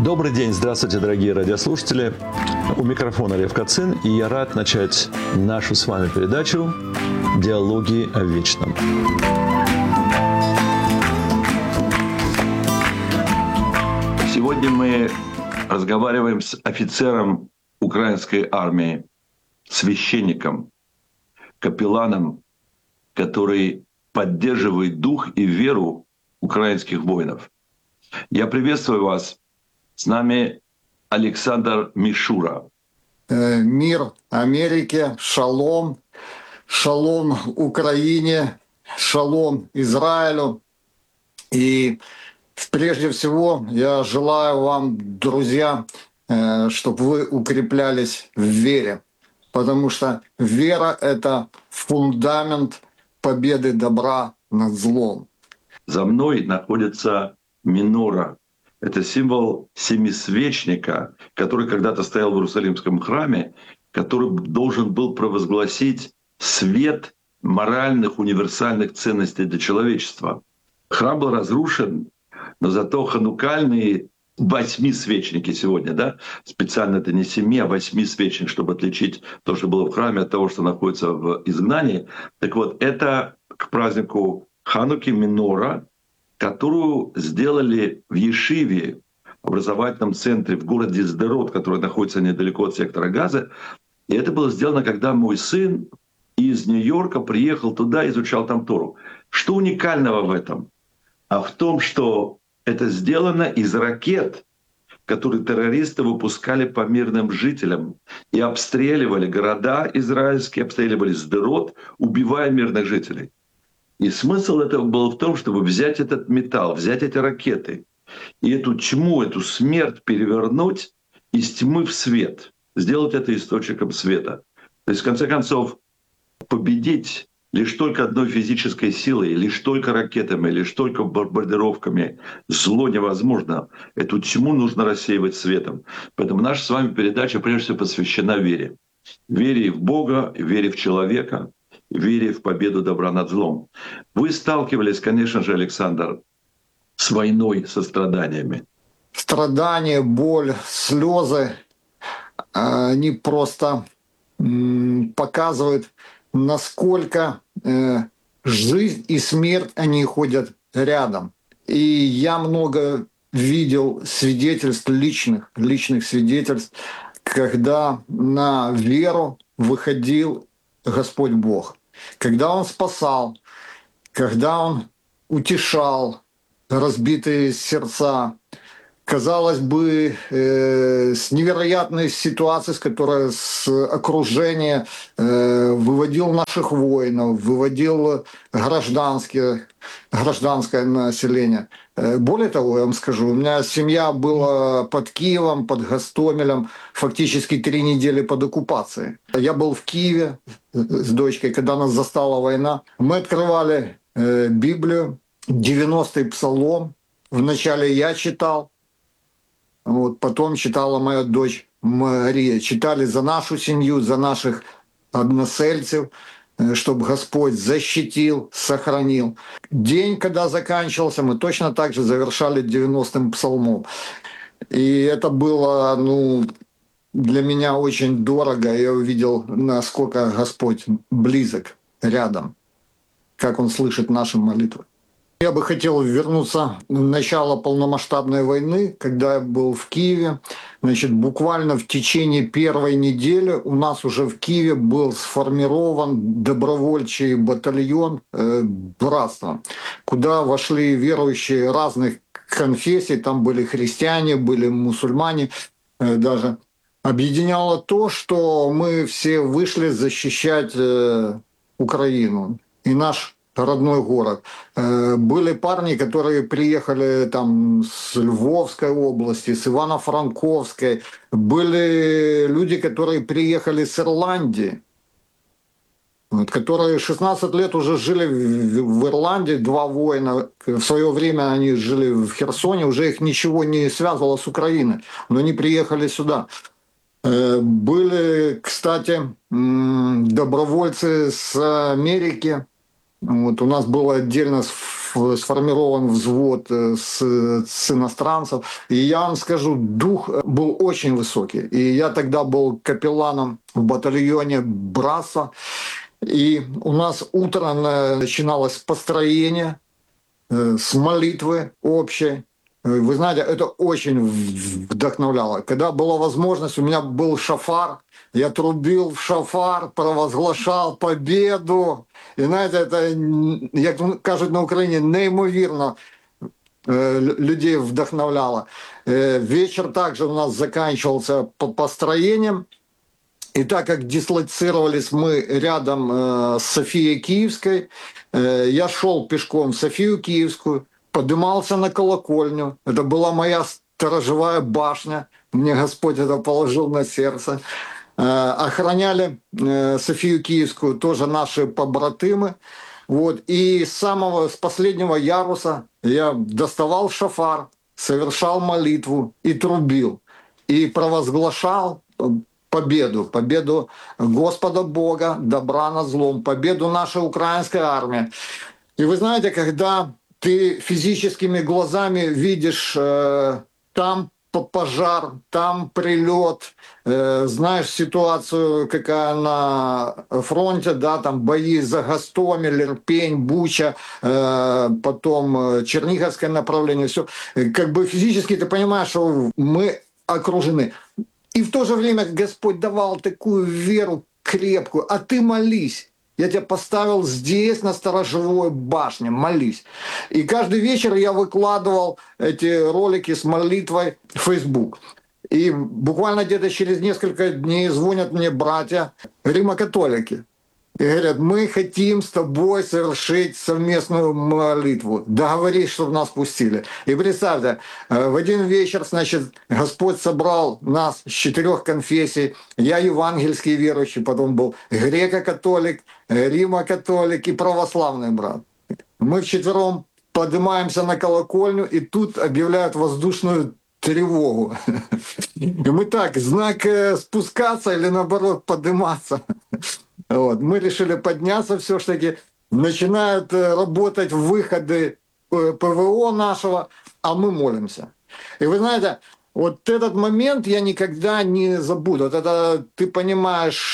Добрый день, здравствуйте, дорогие радиослушатели. У микрофона Лев Кацин, и я рад начать нашу с вами передачу «Диалоги о вечном». Сегодня мы разговариваем с офицером украинской армии, священником, капелланом, который поддерживает дух и веру украинских воинов. Я приветствую вас. С нами Александр Мишура. Мир Америке, шалом, шалом Украине, шалом Израилю. И прежде всего я желаю вам, друзья, чтобы вы укреплялись в вере, потому что вера – это фундамент победы добра над злом. За мной находится минора. Это символ семисвечника, который когда-то стоял в Иерусалимском храме, который должен был провозгласить свет моральных универсальных ценностей для человечества. Храм был разрушен, но зато ханукальные 8-свечники сегодня, да, специально это не 7, а 8-свечник, чтобы отличить то, что было в храме, от того, что находится в изгнании. Так вот, это к празднику Хануки минора, которую сделали в Ешиве, образовательном центре в городе Сдерот, который находится недалеко от сектора Газа. И это было сделано, когда мой сын из Нью-Йорка приехал туда, изучал там Тору. Что уникального в этом? А в том, что это сделано из ракет, которые террористы выпускали по мирным жителям и обстреливали города израильские, обстреливали Сдерот, убивая мирных жителей. И смысл этого был в том, чтобы взять этот металл, взять эти ракеты и эту тьму, эту смерть перевернуть из тьмы в свет, сделать это источником света. То есть, в конце концов, победить лишь только одной физической силой, лишь только ракетами, лишь только бомбардировками зло невозможно. Эту тьму нужно рассеивать светом. Поэтому наша с вами передача прежде всего посвящена вере. Вере в Бога, вере в человека, вере в победу добра над злом. Вы сталкивались, конечно же, Александр, с войной, со страданиями. Страдания, боль, слезы, они просто показывают, насколько жизнь и смерть, они ходят рядом. И я много видел свидетельств личных свидетельств, когда на веру выходил Господь Бог, когда Он спасал, когда Он утешал разбитые сердца. Казалось бы, с невероятной ситуацией, с которой с окружения выводил наших воинов, выводил гражданское население. Более того, я вам скажу, у меня семья была под Киевом, под Гостомелем, фактически 3 недели под оккупацией. Я был в Киеве с дочкой, когда нас застала война. Мы открывали Библию, 90-й псалом. Вначале я читал, вот, потом читала моя дочь Мария. Читали за нашу семью, за наших односельцев, чтобы Господь защитил, сохранил. День, когда заканчивался, мы точно так же завершали 90-м псалмом. И это было, для меня очень дорого. Я увидел, насколько Господь близок, рядом, как Он слышит наши молитвы. Я бы хотел вернуться в начало полномасштабной войны, когда я был в Киеве. Значит, буквально в течение первой недели у нас уже в Киеве был сформирован добровольчий батальон «Братство», куда вошли верующие разных конфессий, там были христиане, были мусульмане даже. Объединяло то, что мы все вышли защищать Украину и наш родной город. Были парни, которые приехали там с Львовской области, с Ивано-Франковской. Были люди, которые приехали с Ирландии, которые 16 лет уже жили в Ирландии, 2 воина. В свое время они жили в Херсоне, уже их ничего не связывало с Украиной, но они приехали сюда. Были, кстати, добровольцы с Америки. Вот у нас было отдельно сформирован взвод с иностранцев. И я вам скажу, дух был очень высокий. И я тогда был капелланом в батальоне Браса. И у нас утром начиналось построение с молитвы общей. Вы знаете, это очень вдохновляло. Когда была возможность, у меня был шафар, я трубил в шафар, провозглашал победу. И знаете, это, як кажуть на Україні, неймовірно людей вдохновляло. Вечер также у нас заканчивался построением. И так как дислоцировались мы рядом с Софией Киевской, я шел пешком в Софию Киевскую, поднимался на колокольню. Это была моя сторожевая башня. Мне Господь это положил на сердце. Охраняли Софию Киевскую тоже наши побратимы. Вот. И с последнего яруса я доставал шафар, совершал молитву и трубил. И провозглашал победу Господа Бога, добра над злом, победу нашей украинской армии. И вы знаете, когда ты физическими глазами видишь там пожар, там прилет, знаешь ситуацию, какая на фронте, да, там бои за Гостомель, Ирпень, Буча, потом Черниговское направление, все. Как бы физически ты понимаешь, что мы окружены. И в то же время Господь давал такую веру крепкую, а ты молись. Я тебя поставил здесь, на сторожевой башне, молись. И каждый вечер я выкладывал эти ролики с молитвой в Facebook. И буквально где-то через несколько дней звонят мне братья римо-католики. И говорят, мы хотим с тобой совершить совместную молитву. Договорись, чтобы нас пустили. И представьте, в один вечер, значит, Господь собрал нас с 4 конфессий. Я евангельский верующий, потом был греко-католик, римо-католик и православный брат. Мы вчетвером поднимаемся на колокольню, и тут объявляют воздушную тревогу. И мы так, знак спускаться или наоборот подниматься. Вот. Мы решили подняться все-таки. Начинают работать выходы ПВО нашего, а мы молимся. И вы знаете, вот этот момент я никогда не забуду. Вот это ты понимаешь,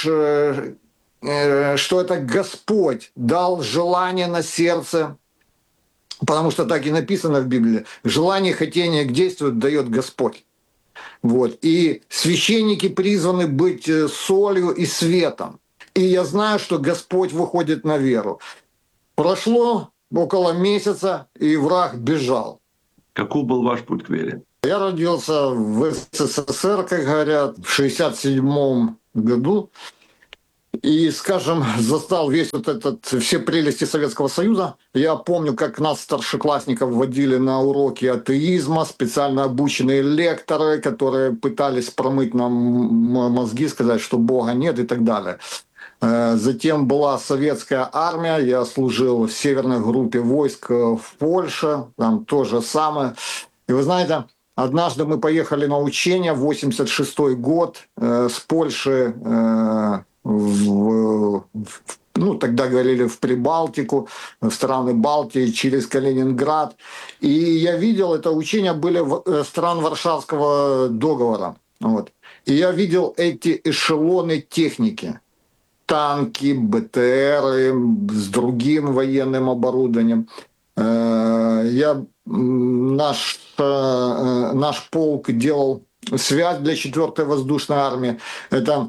что это Господь дал желание на сердце, потому что так и написано в Библии. Желание, хотение к действию дает Господь. Вот. И священники призваны быть солью и светом. И я знаю, что Господь выходит на веру. Прошло около месяца, и враг бежал. Каков был ваш путь к вере? Я родился в СССР, как говорят, в 1967 году. И, скажем, застал все прелести Советского Союза. Я помню, как нас, старшеклассников, водили на уроки атеизма, специально обученные лекторы, которые пытались промыть нам мозги, сказать, что Бога нет и так далее. Затем была советская армия, я служил в северной группе войск в Польше, там то же самое. И вы знаете, однажды мы поехали на учения, 86-й год, с Польши тогда говорили в Прибалтику, в страны Балтии, через Калининград. И я видел, это учения были стран Варшавского договора. Вот. И я видел эти эшелоны техники. Танки, БТРы с другим военным оборудованием. Наш полк делал связь для 4-й воздушной армии. Это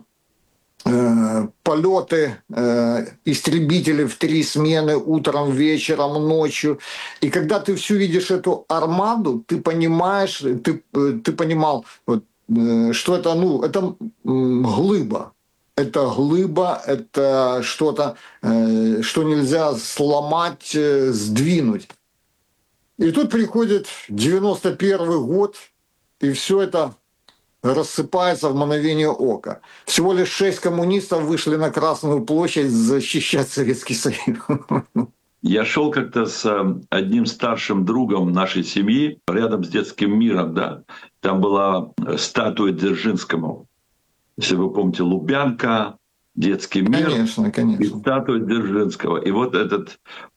полеты истребителей в 3 смены, утром, вечером, ночью. И когда ты всю видишь эту армаду, ты понимаешь, ты понимал, вот, что это, это глыба. Это глыба, это что-то, что нельзя сломать, сдвинуть. И тут приходит 91 год, и все это рассыпается в мгновение ока. Всего лишь 6 коммунистов вышли на Красную площадь защищать Советский Союз. Я шел как-то с одним старшим другом нашей семьи рядом с детским миром, да. Там была статуя Дзержинскому. Если вы помните, Лубянка, детский мир, Конечно, конечно. И статуя Дзержинского. И вот этот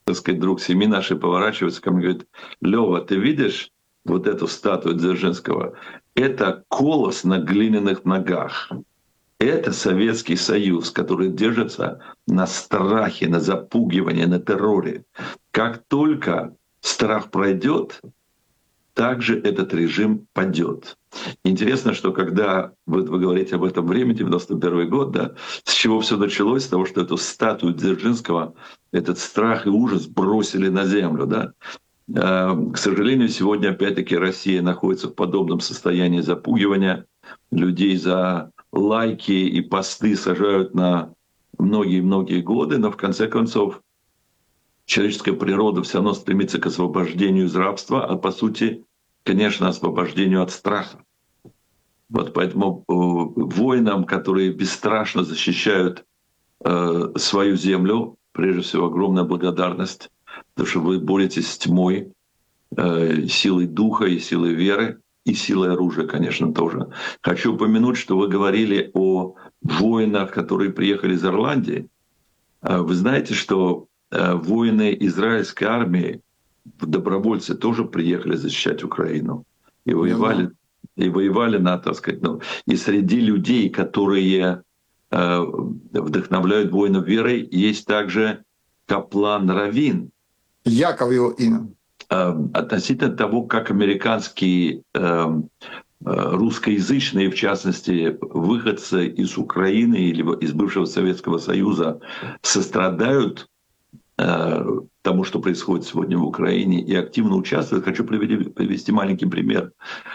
так сказать, друг семьи нашей поворачивается ко мне и говорит: Лёва, ты видишь вот эту статую Дзержинского? Это колос на глиняных ногах. Это Советский Союз, который держится на страхе, на запугивании, на терроре. Как только страх пройдет, также этот режим падет. Интересно, что когда вы говорите об этом времени, 91 год, да, с чего все началось? С того, что эту статую Дзержинского, этот страх и ужас бросили на землю. Да? К сожалению, сегодня опять-таки Россия находится в подобном состоянии запугивания. Людей за лайки и посты сажают на многие-многие годы, но в конце концов человеческая природа все равно стремится к освобождению из рабства, а по сути, конечно, освобождению от страха. Вот поэтому воинам, которые бесстрашно защищают свою землю, прежде всего огромная благодарность, потому что вы боретесь с тьмой, силой духа и силой веры, и силой оружия, конечно, тоже. Хочу упомянуть, что вы говорили о воинах, которые приехали из Ирландии. Вы знаете, что воины израильской армии, добровольцы, тоже приехали защищать Украину и воевали на, так сказать, ну, и среди людей, которые вдохновляют воинов верой, есть также каплан Равин. Яков его имя. Относительно того, как американские русскоязычные, в частности, выходцы из Украины или из бывшего Советского Союза сострадают тому, что происходит сегодня в Украине, и активно участвуют. Хочу привести маленький пример.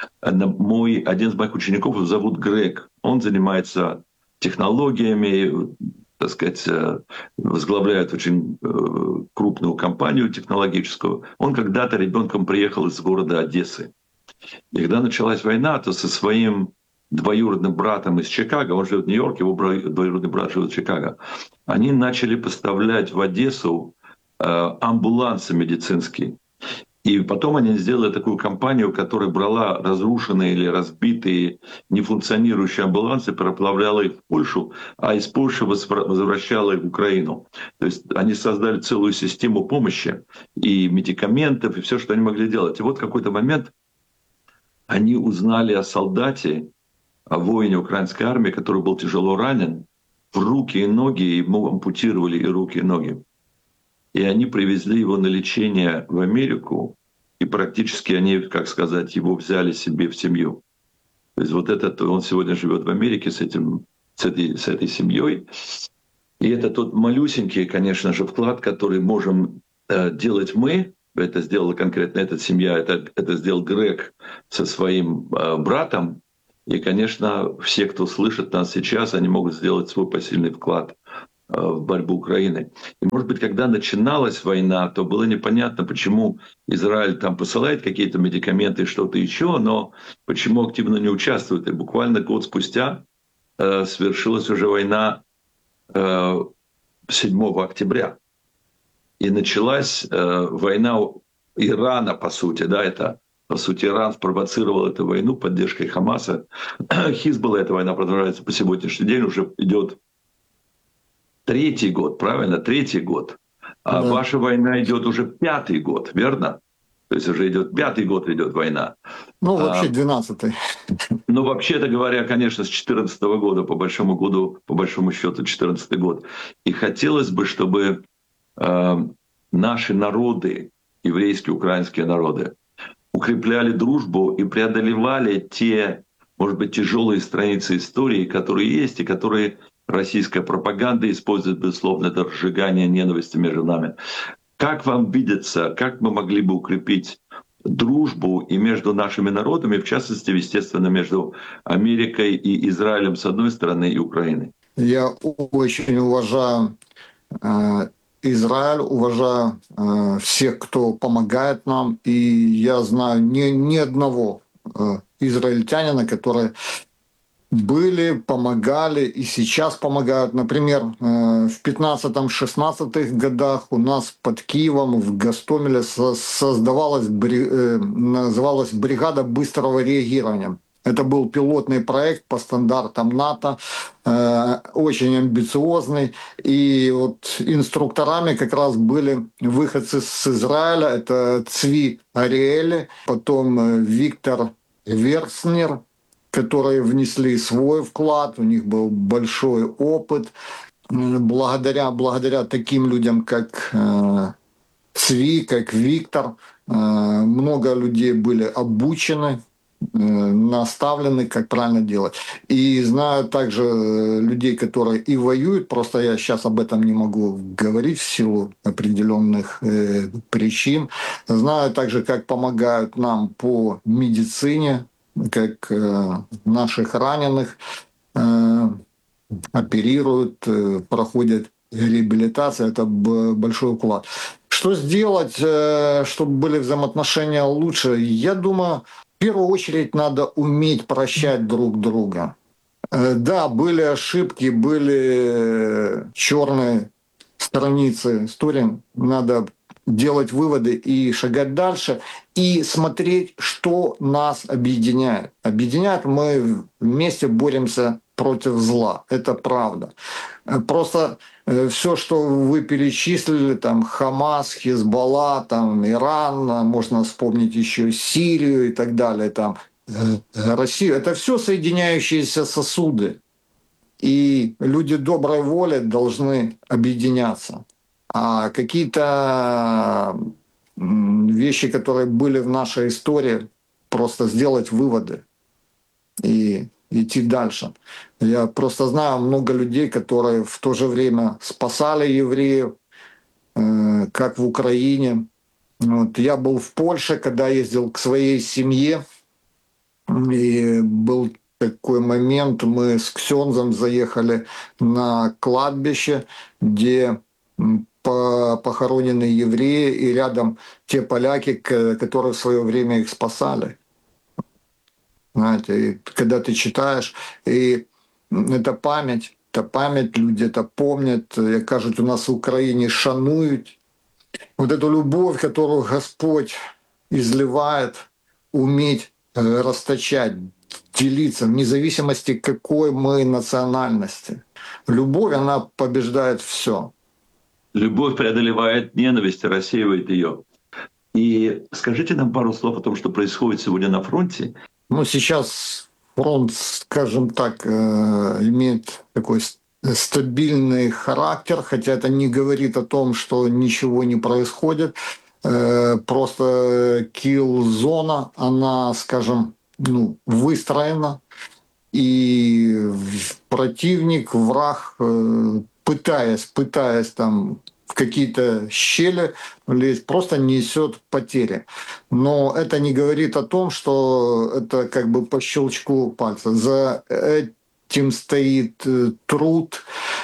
Один из моих учеников, его зовут Грег. Он занимается технологиями, так сказать, возглавляет очень крупную компанию технологическую. Он когда-то ребенком приехал из города Одессы. И когда началась война, то со своим двоюродным братом из Чикаго, он живет в Нью-Йорке, его двоюродный брат живет в Чикаго, они начали поставлять в Одессу амбулансы медицинские. И потом они сделали такую компанию, которая брала разрушенные или разбитые, нефункционирующие амбулансы, переплавляла их в Польшу, а из Польши возвращала их в Украину. То есть они создали целую систему помощи и медикаментов, и все, что они могли делать. И вот в какой-то момент они узнали о солдате, о воине украинской армии, который был тяжело ранен, в руки и ноги, ему ампутировали и руки, и ноги. И они привезли его на лечение в Америку, и практически они, как сказать, его взяли себе в семью. То есть вот этот, он сегодня живет в Америке с этой семьей. И это тот малюсенький, конечно же, вклад, который можем делать мы. Это сделала конкретно эта семья, это сделал Грег со своим братом. И, конечно, все, кто слышит нас сейчас, они могут сделать свой посильный вклад в борьбу Украины. И, может быть, когда начиналась война, то было непонятно, почему Израиль там посылает какие-то медикаменты и что-то еще, но почему активно не участвует. И буквально год спустя свершилась уже война 7 октября. И началась война Ирана, по сути. Да, это, по сути, Иран спровоцировал эту войну поддержкой Хамаса. Хизбалла, эта война продолжается по сегодняшний день, уже идет 3-й год, правильно? 3-й год. А Да. ваша война идет уже 5-й год, верно? То есть уже идет 5-й год идет война. Ну, вообще 12-й. Ну, вообще-то говоря, конечно, с 2014 года, по большому счету, 2014 год. И хотелось бы, чтобы наши народы, еврейские, украинские народы, укрепляли дружбу и преодолевали те, может быть, тяжелые страницы истории, которые есть и которые российская пропаганда использует, безусловно, для разжигания ненависти между нами. Как вам видится, как мы могли бы укрепить дружбу и между нашими народами, в частности, естественно, между Америкой и Израилем с одной стороны и Украиной? Я очень уважаю Израиль, уважаю всех, кто помогает нам, и я знаю ни одного израильтянина, которые были, помогали и сейчас помогают. Например, в 15-16 годах у нас под Киевом в Гостомеле называлась бригада быстрого реагирования. Это был пилотный проект по стандартам НАТО, очень амбициозный. И вот инструкторами как раз были выходцы с Израиля. Это Цви Ариэли, потом Виктор Верцнер, которые внесли свой вклад, у них был большой опыт. Благодаря таким людям, как Цви, как Виктор, много людей были обучены, наставлены, как правильно делать. И знаю также людей, которые и воюют, просто я сейчас об этом не могу говорить в силу определенных причин. Знаю также, как помогают нам по медицине, как наших раненых оперируют, проходят реабилитацию. Это большой уклад. Что сделать, чтобы были взаимоотношения лучше? Я думаю, в первую очередь надо уметь прощать друг друга. Да, были ошибки, были черные страницы истории. Надо делать выводы и шагать дальше, и смотреть, что нас объединяет. Объединяет, мы вместе боремся против зла. Это правда. Просто все, что вы перечислили, там Хамас, Хизбалла, там Иран, можно вспомнить еще Сирию и так далее, там Россию, это все соединяющиеся сосуды. И люди доброй воли должны объединяться. А какие-то вещи, которые были в нашей истории, просто сделать выводы и идти дальше. Я просто знаю много людей, которые в то же время спасали евреев, как в Украине. Вот. Я был в Польше, когда ездил к своей семье, и был такой момент, мы с Ксензом заехали на кладбище, где похоронены евреи, и рядом те поляки, которые в свое время их спасали. Знаете, и когда ты читаешь, и это память, люди это помнят, як кажуть, у нас в Украине шануют. Вот эту любовь, которую Господь изливает, уметь расточать, делиться, вне зависимости, какой мы национальности. Любовь, она побеждает все. Любовь преодолевает ненависть и рассеивает ее. И скажите нам пару слов о том, что происходит сегодня на фронте. Ну, сейчас фронт, скажем так, имеет такой стабильный характер, хотя это не говорит о том, что ничего не происходит. Просто килл-зона, она, скажем, выстроена, и противник, враг, пытаясь там в какие-то щели лезть, просто несет потери. Но это не говорит о том, что это как бы по щелчку пальца. За этим стоит труд,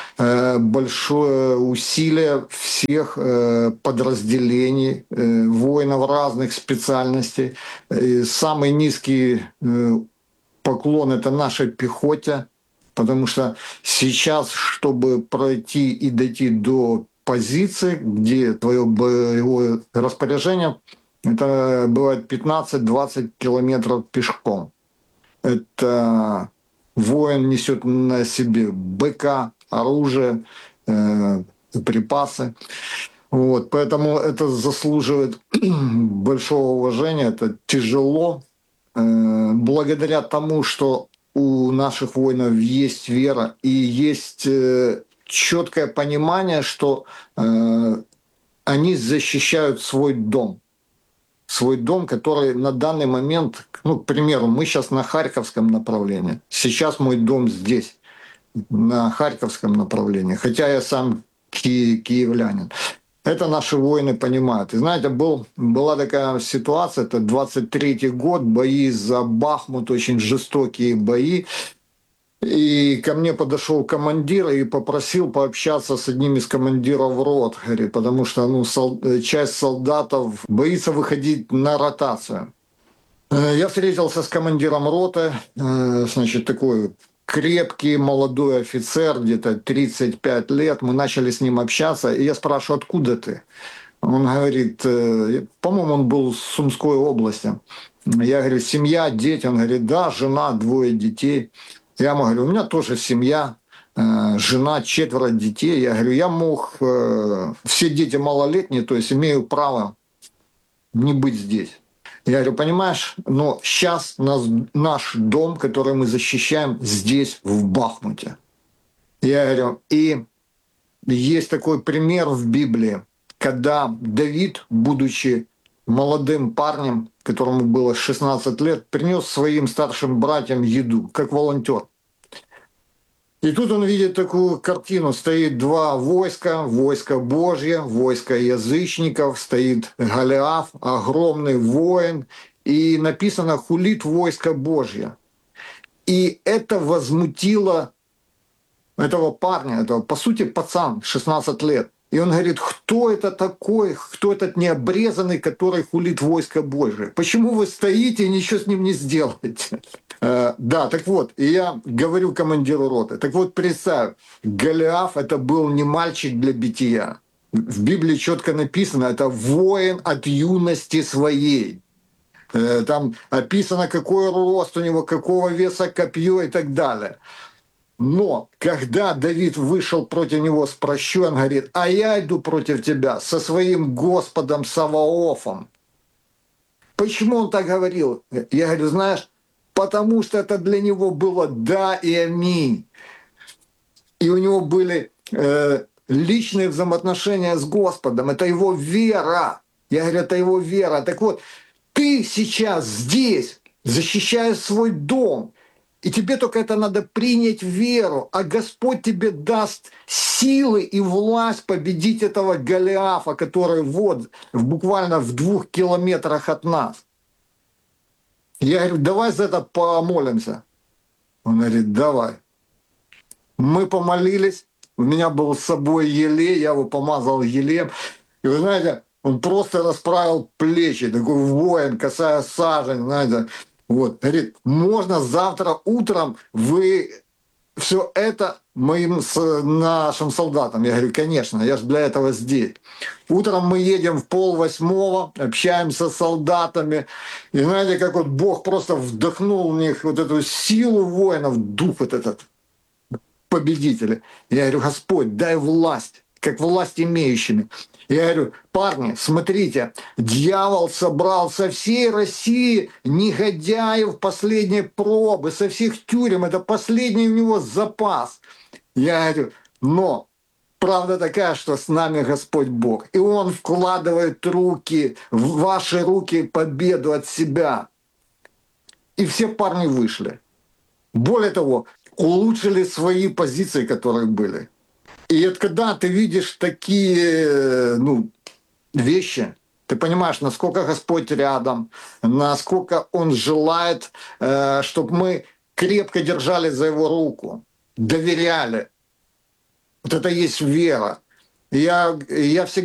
большое усилие всех подразделений, воинов разных специальностей. Самый низкий поклон – это нашей пехоте, потому что сейчас, чтобы пройти и дойти до позиции, где твое боевое распоряжение, это бывает 15-20 километров пешком. Это воин несет на себе БК, оружие, припасы. Вот, поэтому это заслуживает большого уважения, это тяжело. Благодаря тому, что у наших воинов есть вера и есть четкое понимание, что они защищают свой дом, который на данный момент, к примеру, мы сейчас на Харьковском направлении, сейчас мой дом здесь, на Харьковском направлении, хотя я сам киевлянин. Это наши воины понимают. И знаете, была такая ситуация, это 23-й год, бои за Бахмут, очень жестокие бои. И ко мне подошел командир и попросил пообщаться с одним из командиров рот, говорит, потому что часть солдатов боится выходить на ротацию. Я встретился с командиром роты, значит, такой крепкий молодой офицер, где-то 35 лет. Мы начали с ним общаться, и я спрашиваю, откуда ты? Он говорит, по-моему, он был с Сумской области. Я говорю, семья, дети. Он говорит, да, жена, 2 детей. Я ему говорю, у меня тоже семья, жена, 4 детей. Я говорю, я мог, все дети малолетние, то есть имею право не быть здесь. Я говорю, понимаешь, но сейчас наш дом, который мы защищаем, здесь, в Бахмуте. Я говорю, и есть такой пример в Библии, когда Давид, будучи молодым парнем, которому было 16 лет, принес своим старшим братьям еду, как волонтер. И тут он видит такую картину. Стоит 2 войска, войско Божье, войско язычников, стоит Голиаф, огромный воин, и написано «хулит войско Божье». И это возмутило этого парня, этого, по сути, пацан, 16 лет. И он говорит, кто это такой, кто этот необрезанный, который хулит войско Божие? Почему вы стоите и ничего с ним не сделаете? Да, так вот, и я говорю командиру роты, так вот представь, Голиаф это был не мальчик для бития. В Библии четко написано, это воин от юности своей. Там описано, какой рост у него, какого веса копье и так далее. Но когда Давид вышел против него с прощой, он говорит, а я иду против тебя со своим Господом Саваофом. Почему он так говорил? Я говорю, знаешь, потому что это для него было да и аминь. И у него были личные взаимоотношения с Господом. Это его вера. Я говорю, это его вера. Так вот, ты сейчас здесь защищаешь свой дом. И тебе только это надо принять веру, а Господь тебе даст силы и власть победить этого Голиафа, который вот буквально в 2 километрах от нас. Я говорю, давай за это помолимся. Он говорит, давай. Мы помолились, у меня был с собой елей, я его помазал елеем. И вы знаете, он просто расправил плечи, такой воин, касая сажень, знаете. Вот, говорит, можно завтра утром вы все это нашим солдатам. Я говорю, конечно, я же для этого здесь. Утром мы едем в 7:30, общаемся с солдатами. И знаете, как вот Бог просто вдохнул в них вот эту силу воинов, дух вот этот победителя. Я говорю, Господь, дай власть, как власть имеющими. Я говорю, парни, смотрите, дьявол собрал со всей России негодяев последней пробы, со всех тюрем, это последний у него запас. Я говорю, но правда такая, что с нами Господь Бог, и Он вкладывает руки, в ваши руки победу от себя. И все парни вышли. Более того, улучшили свои позиции, которые были. И это когда ты видишь такие вещи, ты понимаешь, насколько Господь рядом, насколько Он желает, чтобы мы крепко держали за Его руку, доверяли. Вот это есть вера. Я всегда